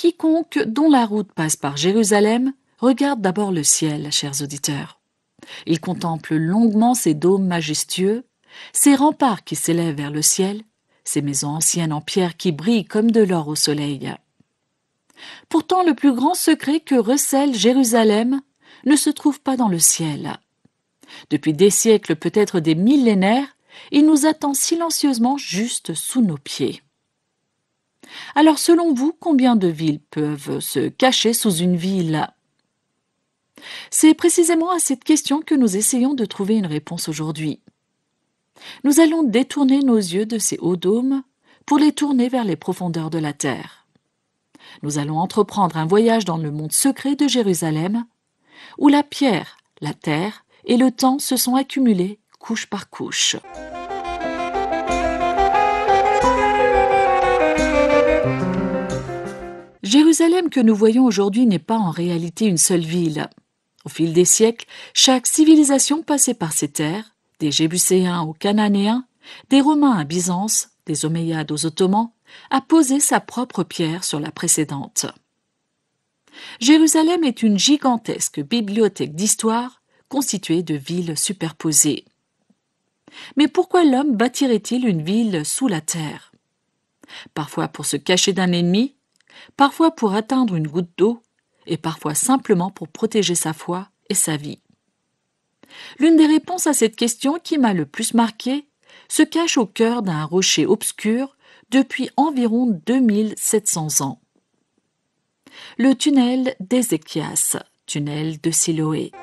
Quiconque dont la route passe par Jérusalem regarde d'abord le ciel, chers auditeurs. Il contemple longuement ses dômes majestueux, ses remparts qui s'élèvent vers le ciel, ses maisons anciennes en pierre qui brillent comme de l'or au soleil. Pourtant, le plus grand secret que recèle Jérusalem ne se trouve pas dans le ciel. Depuis des siècles, peut-être des millénaires, il nous attend silencieusement juste sous nos pieds. Alors, selon vous, combien de villes peuvent se cacher sous une ville ? C'est précisément à cette question que nous essayons de trouver une réponse aujourd'hui. Nous allons détourner nos yeux de ces hauts dômes pour les tourner vers les profondeurs de la terre. Nous allons entreprendre un voyage dans le monde secret de Jérusalem, où la pierre, la terre et le temps se sont accumulés couche par couche. Jérusalem que nous voyons aujourd'hui n'est pas en réalité une seule ville. Au fil des siècles, chaque civilisation passait par ces terres, des Jébuséens aux Cananéens, des Romains à Byzance, des Omeyyades aux Ottomans, a posé sa propre pierre sur la précédente. Jérusalem est une gigantesque bibliothèque d'histoire constituée de villes superposées. Mais pourquoi l'homme bâtirait-il une ville sous la terre ? Parfois pour se cacher d'un ennemi, parfois pour atteindre une goutte d'eau, et parfois simplement pour protéger sa foi et sa vie. L'une des réponses à cette question qui m'a le plus marqué se cache au cœur d'un rocher obscur depuis environ 2700 ans. Le tunnel d'Ézéchias, tunnel de Siloé.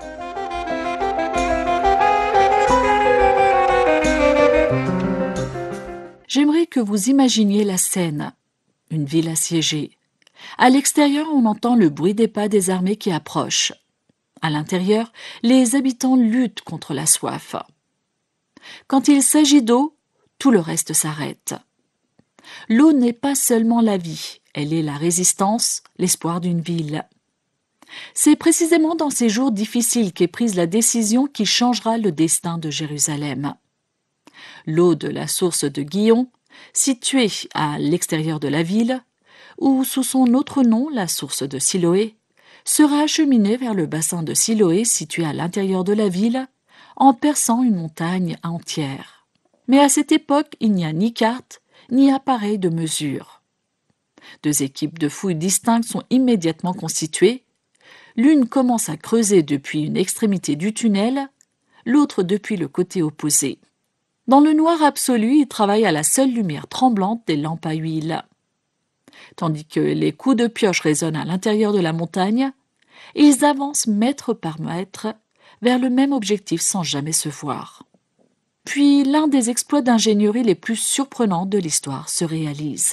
J'aimerais que vous imaginiez la scène, une ville assiégée. À l'extérieur, on entend le bruit des pas des armées qui approchent. À l'intérieur, les habitants luttent contre la soif. Quand il s'agit d'eau, tout le reste s'arrête. L'eau n'est pas seulement la vie, elle est la résistance, l'espoir d'une ville. C'est précisément dans ces jours difficiles qu'est prise la décision qui changera le destin de Jérusalem. L'eau de la source de Gihon, située à l'extérieur de la ville, ou sous son autre nom, la source de Siloé, sera acheminée vers le bassin de Siloé situé à l'intérieur de la ville, en perçant une montagne entière. Mais à cette époque, il n'y a ni carte, ni appareil de mesure. Deux équipes de fouilles distinctes sont immédiatement constituées. L'une commence à creuser depuis une extrémité du tunnel, l'autre depuis le côté opposé. Dans le noir absolu, ils travaillent à la seule lumière tremblante des lampes à huile. Tandis que les coups de pioche résonnent à l'intérieur de la montagne, ils avancent mètre par mètre vers le même objectif sans jamais se voir. Puis l'un des exploits d'ingénierie les plus surprenants de l'histoire se réalise.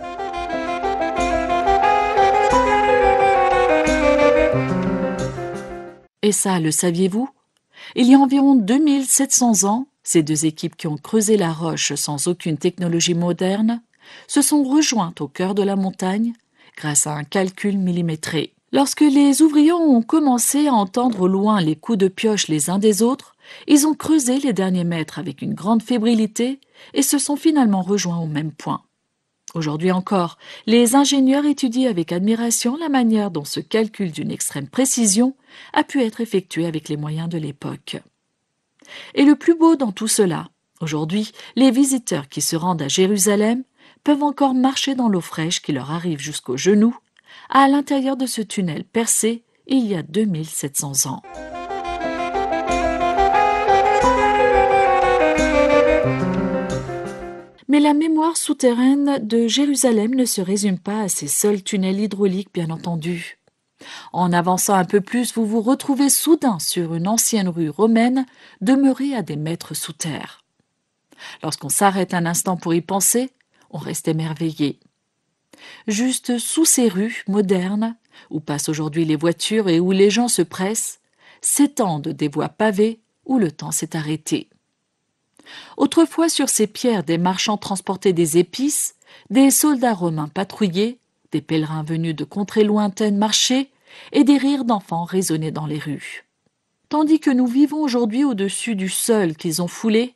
Et ça, le saviez-vous ? Il y a environ 2700 ans, ces deux équipes qui ont creusé la roche sans aucune technologie moderne se sont rejointes au cœur de la montagne grâce à un calcul millimétré. Lorsque les ouvriers ont commencé à entendre au loin les coups de pioche les uns des autres, ils ont creusé les derniers mètres avec une grande fébrilité et se sont finalement rejoints au même point. Aujourd'hui encore, les ingénieurs étudient avec admiration la manière dont ce calcul d'une extrême précision a pu être effectué avec les moyens de l'époque. Et le plus beau dans tout cela, aujourd'hui, les visiteurs qui se rendent à Jérusalem peuvent encore marcher dans l'eau fraîche qui leur arrive jusqu'aux genoux, à l'intérieur de ce tunnel percé il y a 2700 ans. Mais la mémoire souterraine de Jérusalem ne se résume pas à ces seuls tunnels hydrauliques, bien entendu. En avançant un peu plus, vous vous retrouvez soudain sur une ancienne rue romaine demeurée à des mètres sous terre. Lorsqu'on s'arrête un instant pour y penser, on reste émerveillé. Juste sous ces rues modernes, où passent aujourd'hui les voitures et où les gens se pressent, s'étendent des voies pavées où le temps s'est arrêté. Autrefois, sur ces pierres, des marchands transportaient des épices, des soldats romains patrouillaient, des pèlerins venus de contrées lointaines marchaient, et des rires d'enfants résonnaient dans les rues. Tandis que nous vivons aujourd'hui au-dessus du sol qu'ils ont foulé,